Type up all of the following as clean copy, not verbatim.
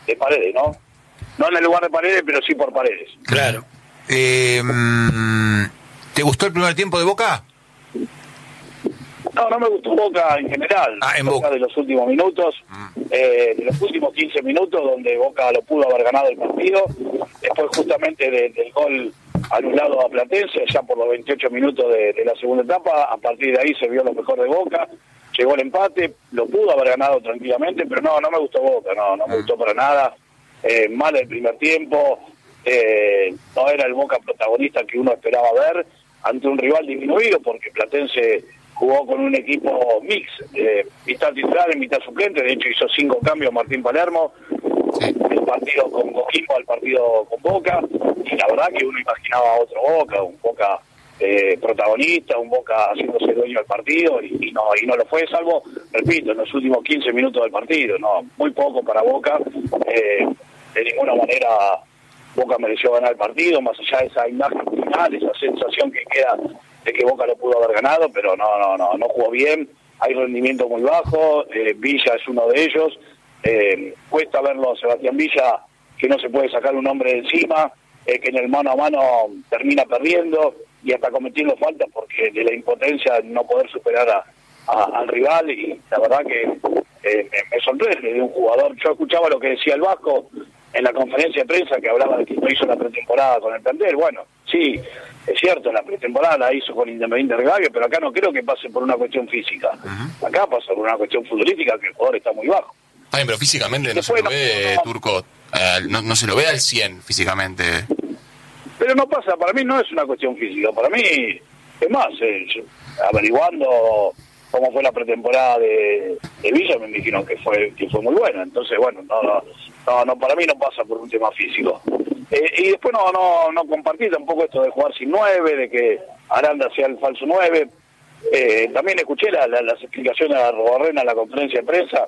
Paredes, ¿no? No en el lugar de Paredes, pero sí por Paredes. Claro. ¿Te gustó el primer tiempo de Boca? No me gustó Boca en general. En Boca. De los últimos minutos, de los últimos 15 minutos, donde Boca lo pudo haber ganado el partido. Después justamente del gol anulado a Platense, ya por los 28 minutos de la segunda etapa, a partir de ahí se vio lo mejor de Boca. Llegó el empate, lo pudo haber ganado tranquilamente, pero no me gustó Boca, no me gustó para nada. Mal el primer tiempo, no era el Boca protagonista que uno esperaba ver ante un rival disminuido, porque Platense jugó con un equipo mix, mitad titular y mitad suplente. De hecho hizo 5 cambios Martín Palermo, el partido con Coquimbo al partido con Boca, y la verdad que uno imaginaba otro Boca, un Boca protagonista, un Boca haciéndose dueño del partido, y no lo fue, salvo, repito, en los últimos 15 minutos del partido. Muy poco para Boca. De ninguna manera Boca mereció ganar el partido, más allá de esa imagen final, esa sensación que queda de que Boca lo pudo haber ganado, pero no jugó bien. Hay rendimiento muy bajo, Villa es uno de ellos. Cuesta verlo a Sebastián Villa, que no se puede sacar un hombre de encima, que en el mano a mano termina perdiendo y hasta cometiendo faltas porque de la impotencia de no poder superar al rival. Y la verdad que me sorprende de un jugador. Yo escuchaba lo que decía el Vasco en la conferencia de prensa, que hablaba de que no hizo la pretemporada con el plantel. Bueno, sí, es cierto, la pretemporada la hizo con Independiente Rivadavia, pero acá no creo que pase por una cuestión física. Acá pasa por una cuestión futbolística, que el jugador está muy bajo. Ay, pero físicamente no se lo ve, Turco, no se lo ve al 100 físicamente. Pero no pasa, para mí no es una cuestión física, para mí, es más, averiguando cómo fue la pretemporada de Villa, me dijeron que fue muy buena. Entonces, bueno, no, para mí no pasa por un tema físico. Y después no compartí tampoco esto de jugar sin 9, de que Aranda sea el falso 9. También escuché las explicaciones de Robarrena en la conferencia de prensa,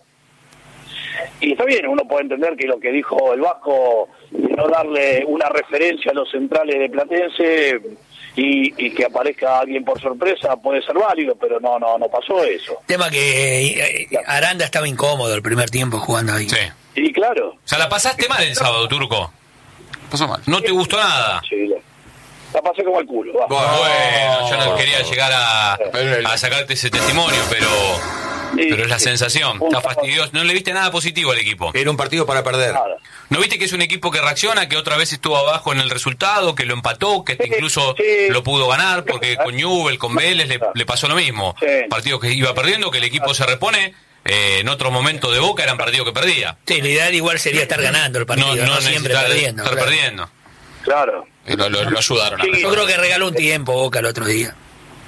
y está bien, uno puede entender que lo que dijo el Vasco, de no darle una referencia a los centrales de Platense y que aparezca alguien por sorpresa, puede ser válido, pero no pasó eso. Tema que Aranda estaba incómodo el primer tiempo jugando ahí. Sí. Y claro. O sea, la pasaste mal el sábado, Turco. Pasó mal. ¿No te gustó nada? Sí, la pasé como el culo. Bueno, yo no quería llegar a sacarte ese testimonio, pero es la sensación. Está fastidioso. No le viste nada positivo al equipo. Era un partido para perder. Nada. ¿No viste que es un equipo que reacciona, que otra vez estuvo abajo en el resultado, que lo empató, que incluso lo pudo ganar, porque con Newell, con Vélez le pasó lo mismo? Sí. Partidos que iba perdiendo, que el equipo se repone. En otro momento de Boca eran partidos que perdía. Sí, la idea igual sería estar ganando el partido, no siempre perdiendo. Estar perdiendo. Claro. Lo ayudaron. Sí. Yo creo que regaló un tiempo Boca el otro día.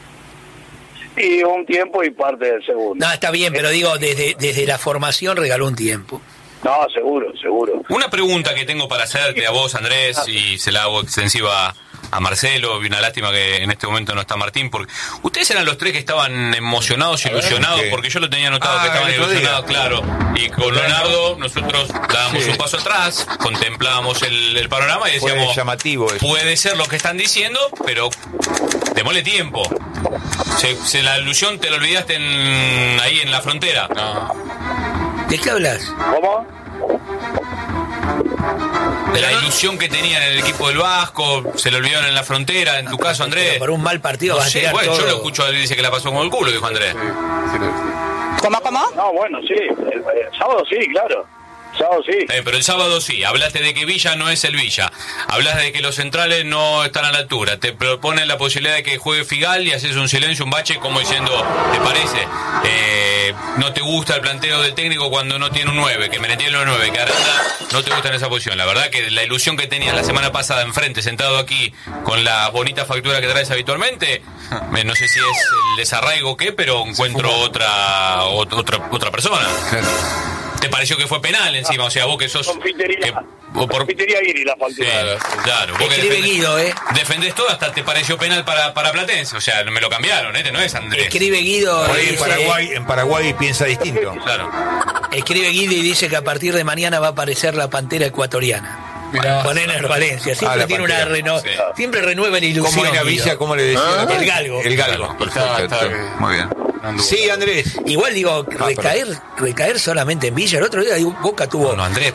Y un tiempo y parte del segundo. No, está bien, pero digo, desde la formación regaló un tiempo. No, seguro. Una pregunta que tengo para hacerte a vos, Andrés, y se la hago extensiva a Marcelo, y una lástima que en este momento no está Martín, porque ustedes eran los tres que estaban emocionados, ilusionados, porque yo lo tenía notado que estaban ilusionados, claro, y con Leonardo nosotros dábamos un paso atrás, contemplábamos el panorama y decíamos, llamativo eso. Puede ser lo que están diciendo, pero démosle tiempo. La ilusión te la olvidaste ahí en la frontera. No. ¿De qué hablas? ¿Cómo? De la ilusión que tenían en el equipo del Vasco, se lo olvidaron en la frontera, en tu caso, Andrés. Pero por un mal partido No vas a sé, tirar bueno, todo. yo lo escucho a él, dice que la pasó como el culo, dijo Andrés. ¿Cómo? No, bueno, sí. El sábado sí, claro. Sábado sí. Pero el sábado sí, hablaste de que Villa no es el Villa, hablas de que los centrales no están a la altura, te proponen la posibilidad de que juegue Figal y haces un silencio, un bache, como diciendo, ¿te parece? No te gusta el planteo del técnico cuando no tiene un 9, que Menetiel no es 9, que Aranda no te gusta en esa posición. La verdad que la ilusión que tenías la semana pasada enfrente, sentado aquí, con la bonita factura que traes habitualmente, no sé si es el desarraigo o qué, pero encuentro otra persona. ¿Te pareció que fue penal encima? O sea, vos que sos... Confitería Iri la factura. Sí, claro. Vos que Escribe Guido, defendés todo, hasta te pareció penal para Platense. O sea, me lo cambiaron, no es Andrés. Escribe Guido. Por ahí dice, en Paraguay piensa distinto. Claro. Escribe Guido y dice que a partir de mañana va a aparecer la pantera ecuatoriana. Con Ener Valencia. Siempre tiene una siempre renueva la ilusión. ¿Cómo era Villa? Guido. ¿Cómo le decía? El galgo. El galgo. Perfecto. Muy bien. Sí, Andrés. Igual digo, recaer solamente en Villa. El otro día Boca tuvo No, Andrés,